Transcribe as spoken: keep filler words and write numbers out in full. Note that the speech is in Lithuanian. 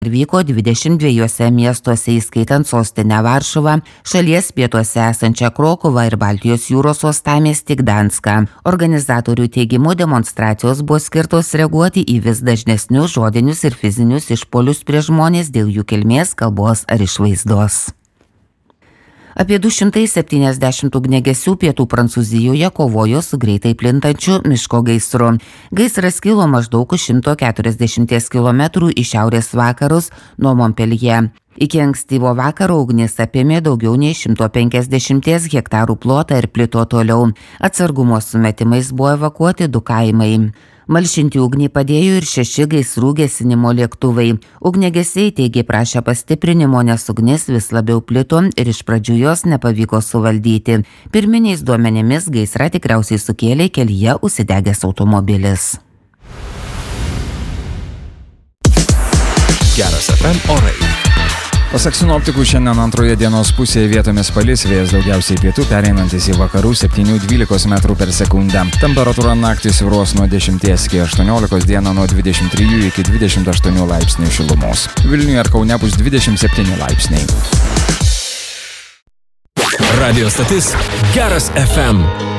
vyko dvidešimt dviejuose miestuose, įskaitant sostinę Varšuvą, šalies pietuose esančią Krokuvą ir Baltijos jūros uostamiestį Gdanską. Organizatorių teigimu demonstracijos buvo skirtos reaguoti į vis dažnesnius žodinius ir fizinius išpuolius prieš žmonės dėl jų kilmės, kalbos ar išvaizdos. Apie du šimtai septyniasdešimt ugniagesių pietų Prancūzijoje kovojo su greitai plintančiu miško gaisru. Gaisras kilo maždaug už šimto keturiasdešimties kilometrų į šiaurės vakarus nuo Montpellier. Iki ankstyvo vakaro ugnis apėmė daugiau nei šimto penkiasdešimties hektarų plotą ir plito toliau. Atsargumo sumetimais buvo evakuoti du kaimai. Malšinti ugnį padėjo ir šeši gaisrų gesinimo lėktuvai. Ugniagesiai teigė prašę pastiprinimo, nes ugnis vis labiau plito ir iš pradžių jos nepavyko suvaldyti. Pirminiais duomenimis gaisrą tikriausiai sukėlė kelyje užsidegęs automobilis. Geras F M orai. Pasak sinoptikų, šiandien antroje dienos pusėje vietomis palis, vėjas daugiausiai pietų, pereinantis į vakarų septynių dvylikos metrų per sekundę. Temperatūra naktį svyruos nuo dešimties iki aštuoniolikos, dieną nuo dvidešimt trijų iki dvidešimt aštuonių laipsnių šilumos. Vilniuje ir Kaune bus dvidešimt septyni laipsniai. Radio stotis Geras F M.